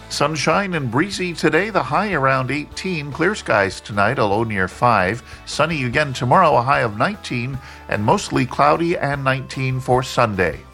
Sunshine and breezy today, the high around 18. Clear skies tonight, a low near 5. Sunny again tomorrow, a high of 19. And mostly cloudy and 19 for Sunday.